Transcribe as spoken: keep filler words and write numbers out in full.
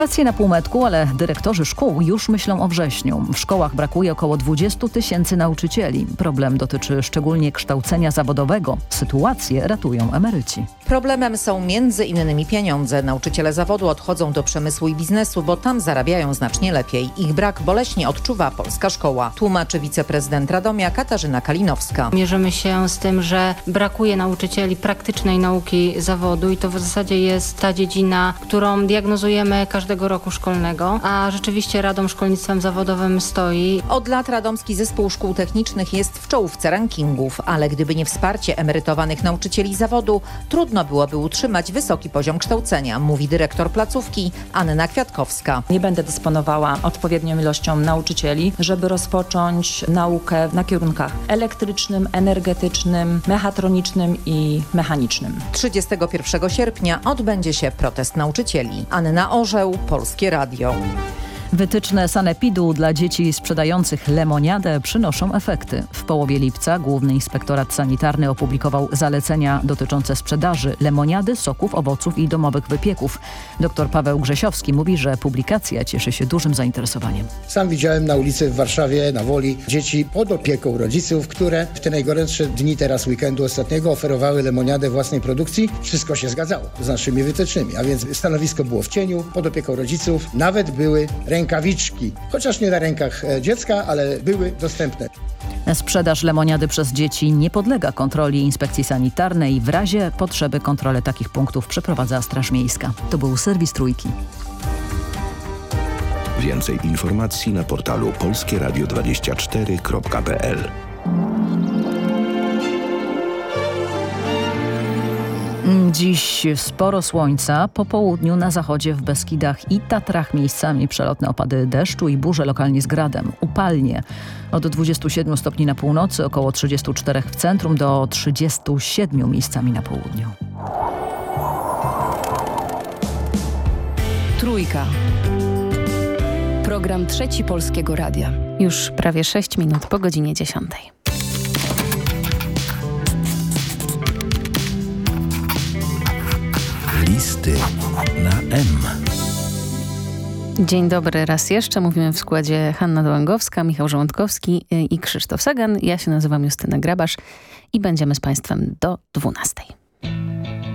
Wakacje na półmetku, ale dyrektorzy szkół już myślą o wrześniu. W szkołach brakuje około dwudziestu tysięcy nauczycieli. Problem dotyczy szczególnie kształcenia zawodowego. Sytuację ratują emeryci. Problemem są między innymi pieniądze. Nauczyciele zawodu odchodzą do przemysłu i biznesu, bo tam zarabiają znacznie lepiej. Ich brak boleśnie odczuwa polska szkoła. Tłumaczy wiceprezydent Radomia Katarzyna Kalinowska. Mierzymy się z tym, że brakuje nauczycieli praktycznej nauki zawodu i to w zasadzie jest ta dziedzina, którą diagnozujemy każdego roku szkolnego, a rzeczywiście Radom szkolnictwem zawodowym stoi. Od lat Radomski Zespół Szkół Technicznych jest w czołówce rankingów, ale gdyby nie wsparcie emerytowanych nauczycieli zawodu, trudno byłoby utrzymać wysoki poziom kształcenia, mówi dyrektor placówki Anna Kwiatkowska. Nie będę dysponowała odpowiednią ilością nauczycieli, żeby rozpocząć naukę na kierunkach elektrycznym, energetycznym, mechatronicznym i mechanicznym. trzydziestego pierwszego sierpnia odbędzie się protest nauczycieli. Anna Orzeł, Polskie Radio. Wytyczne sanepidu dla dzieci sprzedających lemoniadę przynoszą efekty. W połowie lipca Główny Inspektorat Sanitarny opublikował zalecenia dotyczące sprzedaży lemoniady, soków, owoców i domowych wypieków. Dr Paweł Grzesiowski mówi, że publikacja cieszy się dużym zainteresowaniem. Sam widziałem na ulicy w Warszawie, na Woli, dzieci pod opieką rodziców, które w te najgorętsze dni teraz weekendu ostatniego oferowały lemoniadę własnej produkcji. Wszystko się zgadzało z naszymi wytycznymi, a więc stanowisko było w cieniu, pod opieką rodziców. Nawet były rękawiczki, chociaż nie na rękach dziecka, ale były dostępne. Sprzedaż lemoniady przez dzieci nie podlega kontroli inspekcji sanitarnej. W razie potrzeby kontrolę takich punktów przeprowadza Straż Miejska. To był serwis Trójki. Więcej informacji na portalu polskie radio dwadzieścia cztery kropka p l. Dziś sporo słońca, po południu na zachodzie w Beskidach i Tatrach miejscami przelotne opady deszczu i burze lokalnie z gradem. Upalnie. Od dwudziestu siedmiu stopni na północy, około trzydziestu czterech w centrum do trzydziestu siedmiu miejscami na południu. Trójka. Program Trzeci Polskiego Radia. Już prawie sześć minut po godzinie dziesiątej. Listy na M. Dzień dobry raz jeszcze. Mówimy w składzie Hanna Dołęgowska, Michał Żołądkowski i Krzysztof Sagan. Ja się nazywam Justyna Grabasz i będziemy z Państwem do dwunastej.